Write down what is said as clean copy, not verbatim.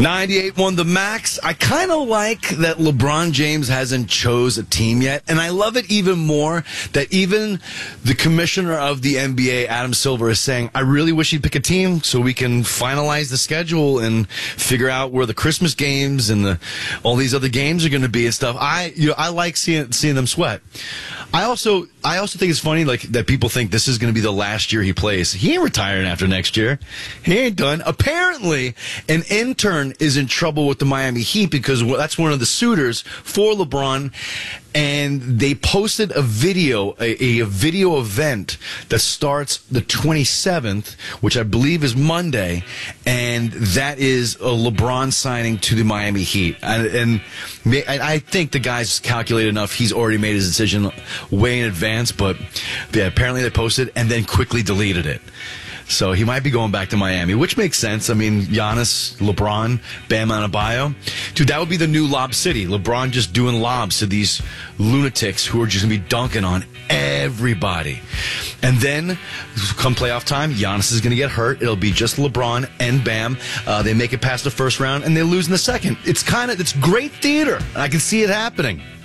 98 won the max. I kind of like that LeBron James hasn't chose a team yet, and I love it even more that even the commissioner of the NBA, Adam Silver, is saying, I really wish he'd pick a team so we can finalize the schedule and figure out where the Christmas games and all these other games are going to be and stuff. I like seeing them sweat. I also think it's funny that people think this is going to be the last year he plays. He ain't retiring after next year. He ain't done. Apparently, an intern is in trouble with the Miami Heat because that's one of the suitors for LeBron, and they posted a video event that starts the 27th, which I believe is Monday, and that is a LeBron signing to the Miami Heat. And I think the guy's calculated enough. He's already made his decision way in advance, but yeah, apparently they posted and then quickly deleted it. So he might be going back to Miami, which makes sense. I mean, Giannis, LeBron, Bam Adebayo. Dude, that would be the new Lob City. LeBron just doing lobs to these lunatics who are just going to be dunking on everybody. And then, come playoff time, Giannis is going to get hurt. It'll be just LeBron and Bam. They make it past the first round, and they lose in the second. It's great theater. I can see it happening.